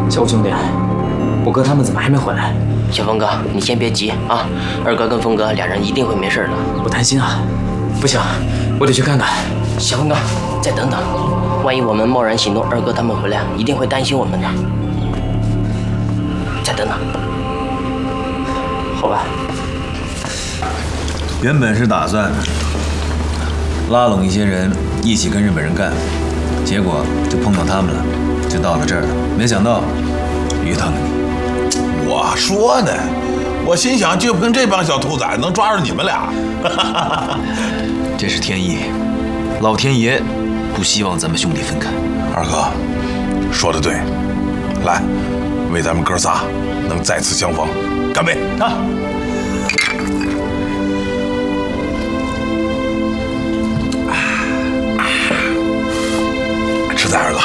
小五兄弟，我哥他们怎么还没回来？ 小峰哥，你先别急啊，二哥跟峰哥俩人一定会没事的。 我担心啊，不行，我得去看看。 小峰哥，再等等，万一我们贸然行动，二哥他们回来一定会担心我们的。再等等。 好吧。 原本是打算拉拢一些人一起跟日本人干，结果就碰到他们了，就到了这儿了。没想到遇到了你。 我说呢，我心想就凭这帮小兔崽子能抓住你们俩。 这是天意，老天爷不希望咱们兄弟分开。 二哥说得对，来，为咱们哥仨能再次相逢干杯啊！吃菜，二哥。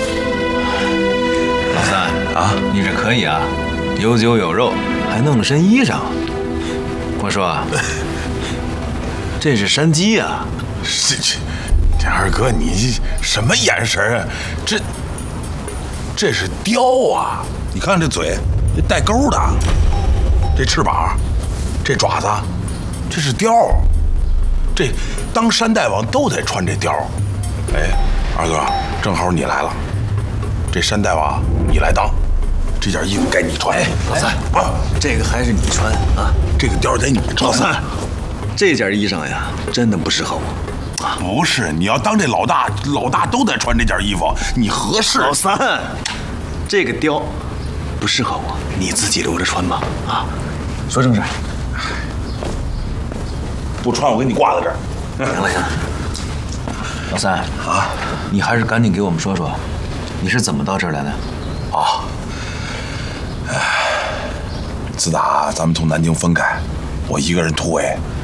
老三啊，你这可以啊，有酒有肉，还弄了身衣裳。我说啊，这是山鸡啊！ 这二哥，你什么眼神啊？这是雕啊！你看这嘴，这带钩的，这翅膀，这爪子，这是貂。这当山大王都得穿这貂。哎，二哥，正好你来了，这山大王你来当，这件衣服该你穿。 哎，老三啊，这个还是你穿啊， 这个貂得你穿。 老三，这件衣裳呀，真的不适合我。 不是，你要当这老大都得穿这件衣服，你合适。 老三，这个貂不适合我，你自己留着穿吧。啊，说正事。 不穿我给你挂在这儿。 行了行了，老三啊，你还是赶紧给我们说说，你是怎么到这儿来的？ 啊，自打咱们从南京分开，我一个人突围，